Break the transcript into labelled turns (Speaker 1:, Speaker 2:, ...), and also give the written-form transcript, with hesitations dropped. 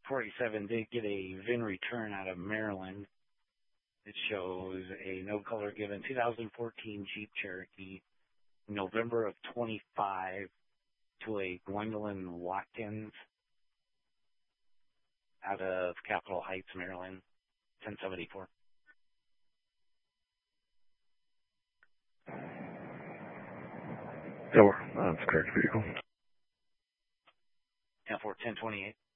Speaker 1: 47 did get a VIN return out of Maryland. It shows a no color given 2014 Jeep Cherokee, November of 25, to a Gwendolyn Watkins out of Capitol Heights, Maryland, 1074.
Speaker 2: Over. That's correct vehicle.
Speaker 1: And for 1028.